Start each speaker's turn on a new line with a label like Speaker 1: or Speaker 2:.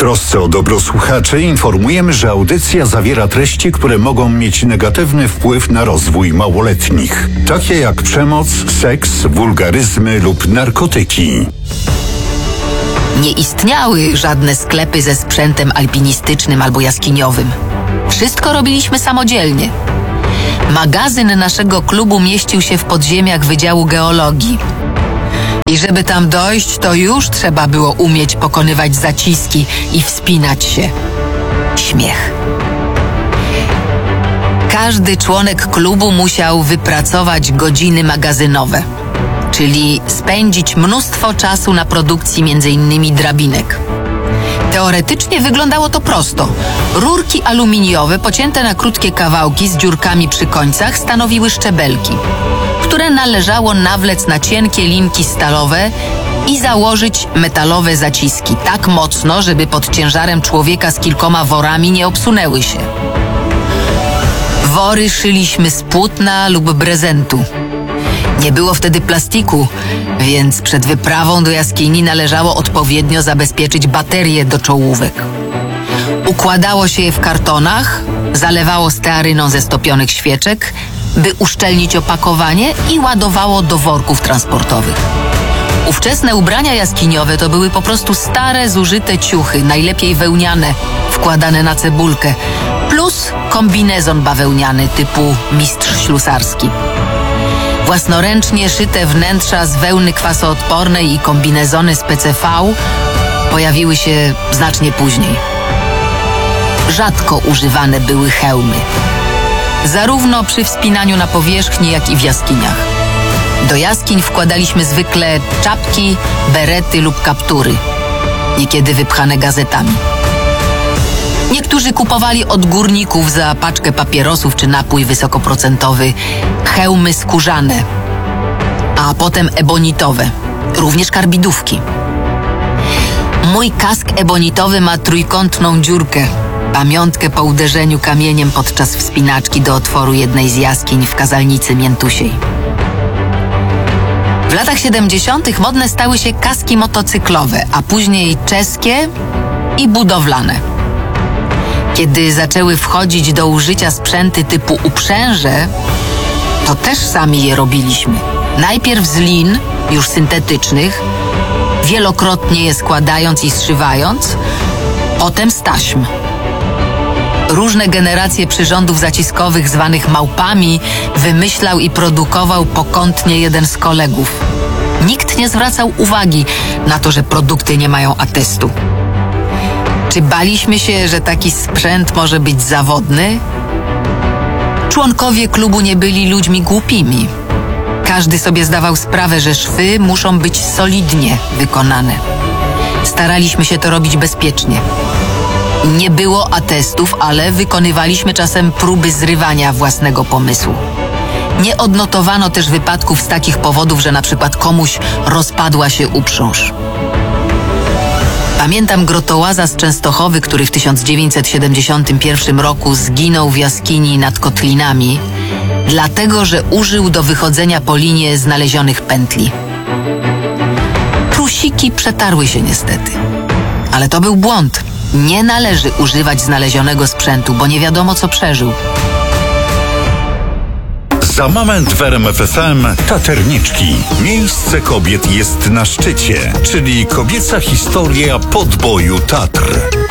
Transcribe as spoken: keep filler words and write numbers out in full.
Speaker 1: trosce o dobro słuchaczy informujemy, że audycja zawiera treści, które mogą mieć negatywny wpływ na rozwój małoletnich, takie jak przemoc, seks, wulgaryzmy lub narkotyki.
Speaker 2: Nie istniały żadne sklepy ze sprzętem alpinistycznym albo jaskiniowym. Wszystko robiliśmy samodzielnie. Magazyn naszego klubu mieścił się w podziemiach Wydziału Geologii. I żeby tam dojść, to już trzeba było umieć pokonywać zaciski i wspinać się. Śmiech. Każdy członek klubu musiał wypracować godziny magazynowe, czyli spędzić mnóstwo czasu na produkcji między innymi drabinek. Teoretycznie wyglądało to prosto. Rurki aluminiowe pocięte na krótkie kawałki z dziurkami przy końcach stanowiły szczebelki, które należało nawlec na cienkie linki stalowe i założyć metalowe zaciski tak mocno, żeby pod ciężarem człowieka z kilkoma worami nie obsunęły się. Wory szyliśmy z płótna lub brezentu. Nie było wtedy plastiku, więc przed wyprawą do jaskini należało odpowiednio zabezpieczyć baterie do czołówek. Układało się je w kartonach, zalewało stearyną ze stopionych świeczek, by uszczelnić opakowanie i ładowało do worków transportowych. Ówczesne ubrania jaskiniowe to były po prostu stare, zużyte ciuchy, najlepiej wełniane, wkładane na cebulkę, plus kombinezon bawełniany typu mistrz ślusarski. Własnoręcznie szyte wnętrza z wełny kwasoodpornej i kombinezony z P C V pojawiły się znacznie później. Rzadko używane były hełmy, zarówno przy wspinaniu na powierzchni, jak i w jaskiniach. Do jaskiń wkładaliśmy zwykle czapki, berety lub kaptury, niekiedy wypchane gazetami. Niektórzy kupowali od górników za paczkę papierosów czy napój wysokoprocentowy hełmy skórzane, a potem ebonitowe, również karbidówki. Mój kask ebonitowy ma trójkątną dziurkę, pamiątkę po uderzeniu kamieniem podczas wspinaczki do otworu jednej z jaskiń w Kazalnicy Miętusiej. W latach siedemdziesiątych modne stały się kaski motocyklowe, a później czeskie i budowlane. Kiedy zaczęły wchodzić do użycia sprzęty typu uprzęże, to też sami je robiliśmy. Najpierw z lin, już syntetycznych, wielokrotnie je składając i zszywając, potem z taśm. Różne generacje przyrządów zaciskowych zwanych małpami wymyślał i produkował pokątnie jeden z kolegów. Nikt nie zwracał uwagi na to, że produkty nie mają atestu. Czy baliśmy się, że taki sprzęt może być zawodny? Członkowie klubu nie byli ludźmi głupimi. Każdy sobie zdawał sprawę, że szwy muszą być solidnie wykonane. Staraliśmy się to robić bezpiecznie. Nie było atestów, ale wykonywaliśmy czasem próby zrywania własnego pomysłu. Nie odnotowano też wypadków z takich powodów, że na przykład komuś rozpadła się uprząż. Pamiętam grotołaza z Częstochowy, który w tysiąc dziewięćset siedemdziesiątym pierwszym roku zginął w jaskini nad Kotlinami, dlatego że użył do wychodzenia po linie znalezionych pętli. Trusiki przetarły się niestety. Ale to był błąd. Nie należy używać znalezionego sprzętu, bo nie wiadomo, co przeżył.
Speaker 1: Za moment w R M F F M Taterniczki. Miejsce kobiet jest na szczycie, czyli kobieca historia podboju Tatr.